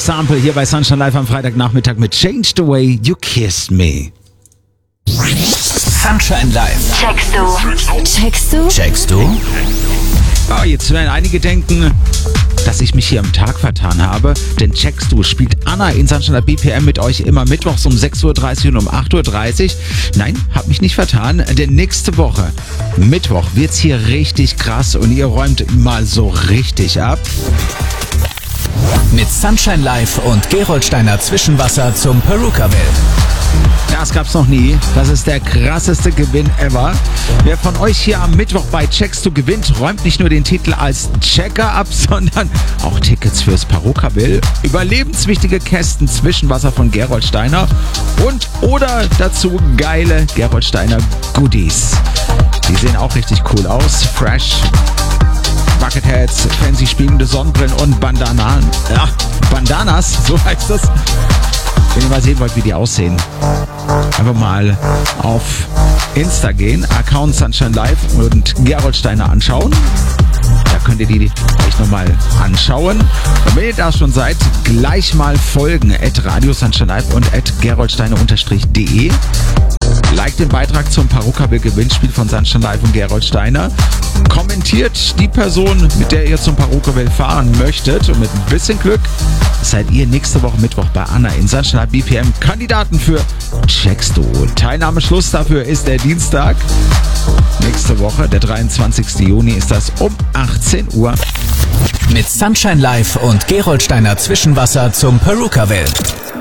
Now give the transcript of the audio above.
Sample hier bei Sunshine Live am Freitagnachmittag mit Change the Way You Kissed Me. Sunshine Live. Checkst du? Checkst du? Checkst du? Oh, jetzt werden einige denken, dass ich mich hier am Tag vertan habe, denn Checkst du spielt Anna in Sunshine BPM mit euch immer mittwochs um 6.30 Uhr und um 8.30 Uhr. Nein, hab mich nicht vertan, denn nächste Woche, Mittwoch, wird's hier richtig krass und ihr räumt mal so richtig ab. Mit Sunshine Live und Gerolsteiner Zwischenwasser zum Perukaville. Das gab's noch nie. Das ist der krasseste Gewinn ever. Wer von euch hier am Mittwoch bei Checkst du gewinnt, räumt nicht nur den Titel als Checker ab, sondern auch Tickets fürs Perukaville, überlebenswichtige Kästen Zwischenwasser von Gerolsteiner und oder dazu geile Gerolsteiner Goodies. Die sehen auch richtig cool aus. Fresh, Bucketheads, fancy spiegelnde Sonnenbrillen und Bandanas, so heißt das. Wenn ihr mal sehen wollt, wie die aussehen, einfach mal auf Insta gehen, Account Sunshine Live und Gerolsteiner anschauen. Da könnt ihr die euch nochmal anschauen. Und wenn ihr da schon seid, gleich mal folgen, @Radio Sunshine Live und @gerolsteiner_de. Like den Beitrag zum Perukaville Gewinnspiel von Sunshine Live und Gerolsteiner. Kommentiert die Person, mit der ihr zum Perukaville fahren möchtet. Und mit ein bisschen Glück seid ihr nächste Woche Mittwoch bei Anna in Sunshine Live BPM Kandidaten für Checkst du. Teilnahmeschluss dafür ist der Dienstag. Nächste Woche, der 23. Juni, ist das um 18 Uhr. Mit Sunshine Live und Gerolsteiner Zwischenwasser zum Perukaville.